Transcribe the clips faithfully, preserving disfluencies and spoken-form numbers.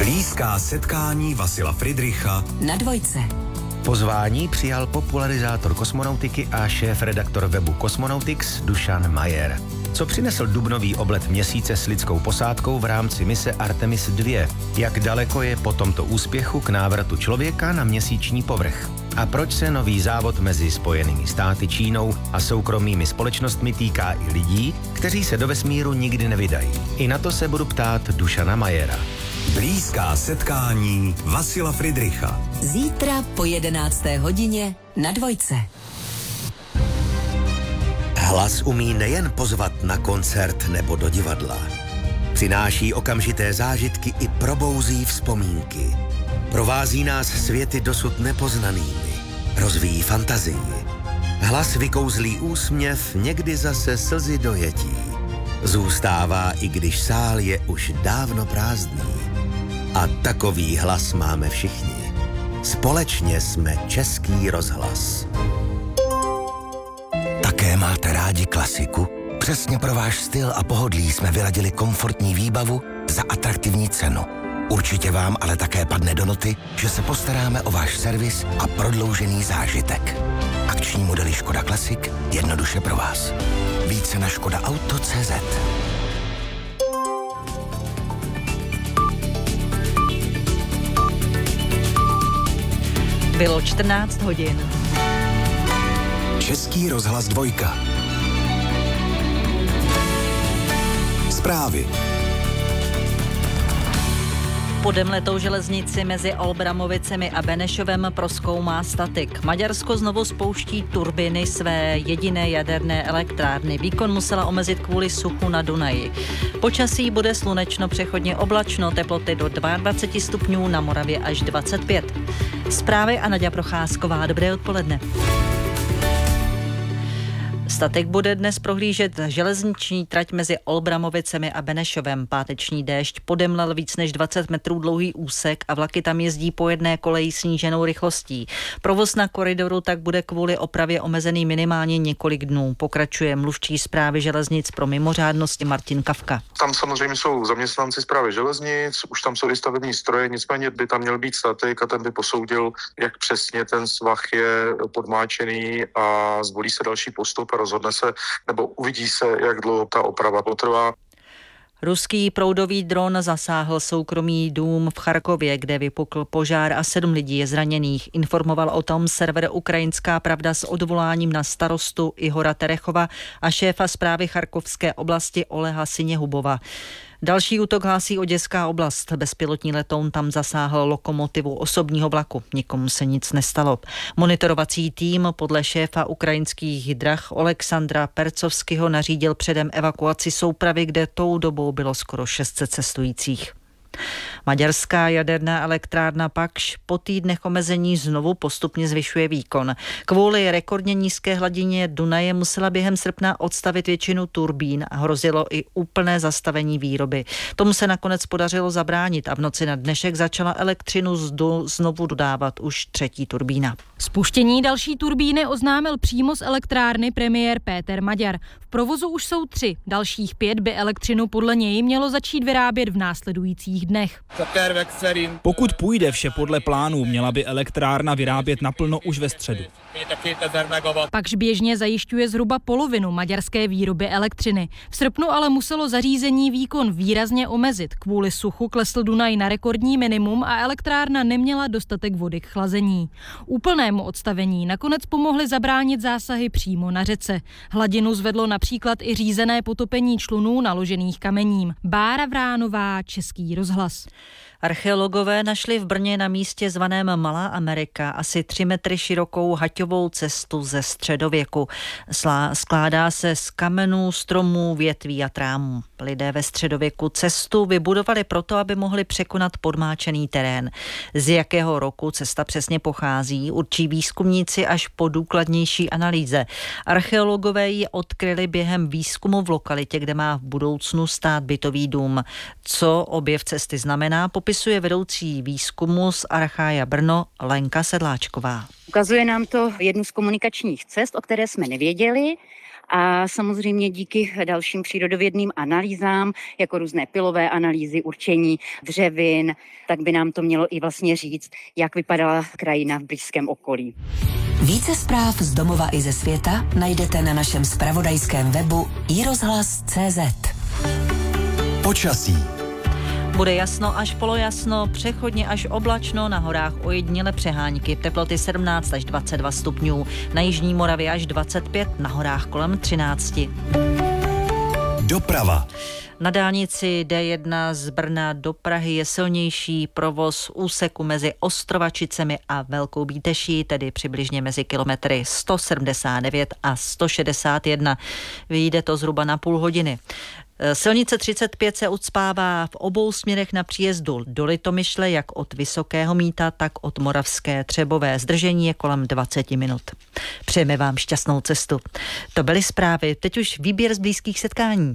Blízká setkání Vasila Friedricha na Dvojce. Pozvání přijal popularizátor kosmonautiky a šéf-redaktor webu Cosmonautics Dušan Majer. Co přinesl dubnový oblet měsíce s lidskou posádkou v rámci mise Artemis dva? Jak daleko je po tomto úspěchu k návratu člověka na měsíční povrch? A proč se nový závod mezi Spojenými státy, Čínou a soukromými společnostmi týká i lidí, kteří se do vesmíru nikdy nevydají? I na to se budu ptát Dušana Majera. Blízká setkání Vasila Friedricha. Zítra po jedenácté hodině na Dvojce. Hlas umí nejen pozvat na koncert nebo do divadla. Přináší okamžité zážitky i probouzí vzpomínky. Provází nás světy dosud nepoznanými. Rozvíjí fantazii. Hlas vykouzlí úsměv, někdy zase slzy dojetí. Zůstává, i když sál je už dávno prázdný. A takový hlas máme všichni. Společně jsme Český rozhlas. Také máte rádi klasiku? Přesně pro váš styl a pohodlí jsme vyradili komfortní výbavu za atraktivní cenu. Určitě vám ale také padne do noty, že se postaráme o váš servis a prodloužený zážitek. Akční modely Škoda Classic jednoduše pro vás. Více na škoda auto tečka cé zet. Bylo čtrnáct hodin. Český rozhlas Dvojka. Zprávy. Podemletou železnici mezi Olbramovicemi a Benešovem prozkoumá statik. Maďarsko znovu spouští turbiny své jediné jaderné elektrárny. Výkon musela omezit kvůli suchu na Dunaji. Počasí bude slunečno, přechodně oblačno, teploty do dvacet dva stupňů, na Moravě až dvacet pět. Zprávy a Naďa Procházková. Dobré odpoledne. Statek bude dnes prohlížet železniční trať mezi Olbramovicemi a Benešovem. Páteční déšť podemlel víc než dvacet metrů dlouhý úsek a vlaky tam jezdí po jedné koleji sníženou rychlostí. Provoz na koridoru tak bude kvůli opravě omezený minimálně několik dnů. Pokračuje mluvčí správy železnic pro mimořádnosti Martin Kafka. Tam samozřejmě jsou zaměstnanci správy železnic, už tam jsou i stavební stroje, nicméně by tam měl být statek a ten by posoudil, jak přesně ten svah je podmáčený a zvolí se další postup a rozhodne se, nebo uvidí se, jak dlouho ta oprava potrvá. Ruský proudový dron zasáhl soukromý dům v Charkově, kde vypukl požár a sedm lidí je zraněných. Informoval o tom server Ukrajinská pravda s odvoláním na starostu Ihora Terechova a šéfa správy Charkovské oblasti Oleha Syněhubova. Další útok hlásí Oděská oblast. Bezpilotní letoun tam zasáhl lokomotivu osobního vlaku. Nikomu se nic nestalo. Monitorovací tým podle šéfa ukrajinských drah Oleksandra Percovského nařídil předem evakuaci soupravy, kde tou dobou bylo skoro šest set cestujících. Maďarská jaderná elektrárna Pakš po týdnech omezení znovu postupně zvyšuje výkon. Kvůli rekordně nízké hladině Dunaje musela během srpna odstavit většinu turbín a hrozilo i úplné zastavení výroby. Tomu se nakonec podařilo zabránit a v noci na dnešek začala elektřinu znovu dodávat už třetí turbína. Spuštění další turbíny oznámil přímo z elektrárny premiér Péter Maďar. V provozu už jsou tři, dalších pět by elektřinu podle něj mělo začít vyrábět v následujících dnech. Pokud půjde vše podle plánů, měla by elektrárna vyrábět naplno už ve středu. Pakš běžně zajišťuje zhruba polovinu maďarské výroby elektřiny. V srpnu ale muselo zařízení výkon výrazně omezit. Kvůli suchu klesl Dunaj na rekordní minimum a elektrárna neměla dostatek vody k chlazení. Úplnému odstavení nakonec pomohly zabránit zásahy přímo na řece. Hladinu zvedlo například i řízené potopení člunů naložených kamením. Bára Vránová, Český rozhlas. Archeologové našli v Brně na místě zvaném Malá Amerika asi tři metry širokou haťovou cestu ze středověku. Slá, skládá se z kamenů, stromů, větví a trámů. Lidé ve středověku cestu vybudovali proto, aby mohli překonat podmáčený terén. Z jakého roku cesta přesně pochází, určí výzkumníci až po důkladnější analýze. Archeologové ji odkryli během výzkumu v lokalitě, kde má v budoucnu stát bytový dům. Co objev cesty znamená, popisuje vedoucí výzkumu z Archaia Brno Lenka Sedláčková. Ukazuje nám to jednu z komunikačních cest, o které jsme nevěděli, A samozřejmě díky dalším přírodovědným analýzám, jako různé pilové analýzy, určení dřevin, tak by nám to mělo i vlastně říct, jak vypadala krajina v blízkém okolí. Více zpráv z domova i ze světa najdete na našem zpravodajském webu i rozhlas tečka cé zet. Počasí. Bude jasno až polojasno, přechodně až oblačno, na horách ojediněle přehánky, teploty sedmnáct až dvacet dva stupňů, na jižní Moravě až dvacet pět, na horách kolem třináct. Doprava. Na dálnici D jedna z Brna do Prahy je silnější provoz úseku mezi Ostrovačicemi a Velkou Bíteší, tedy přibližně mezi kilometry sto sedmdesát devět a sto šedesát jedna. Vyjde to zhruba na půl hodiny. Silnice třicet pět se ucpává v obou směrech na příjezdu do Litomyšle, jak od Vysokého Mýta, tak od Moravské Třebové. Zdržení je kolem dvacet minut. Přejeme vám šťastnou cestu. To byly zprávy, teď už výběr z blízkých setkání.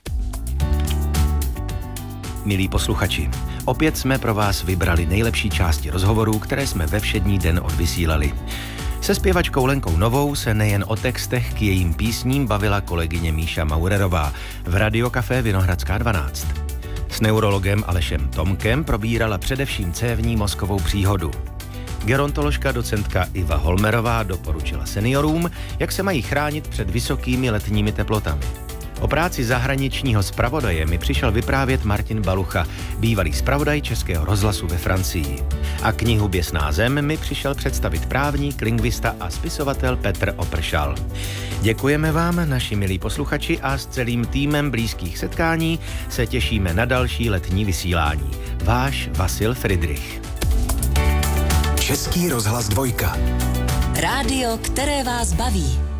Milí posluchači, opět jsme pro vás vybrali nejlepší části rozhovorů, které jsme ve všední den odvysílali. Se zpěvačkou Lenkou Novou se nejen o textech k jejím písním bavila kolegyně Míša Maurerová v Radiokafé Vinohradská dvanáct. S neurologem Alešem Tomkem probírala především cévní mozkovou příhodu. Gerontoložka docentka Iva Holmerová doporučila seniorům, jak se mají chránit před vysokými letními teplotami. O práci zahraničního zpravodaje mi přišel vyprávět Martin Balucha, bývalý zpravodaj Českého rozhlasu ve Francii. A knihu Běsná zem mi přišel představit právník, lingvista a spisovatel Petr Opršal. Děkujeme vám, naši milí posluchači, a s celým týmem blízkých setkání se těšíme na další letní vysílání. Váš Vasil Fridrich. Český rozhlas dvojka. Rádio, které vás baví.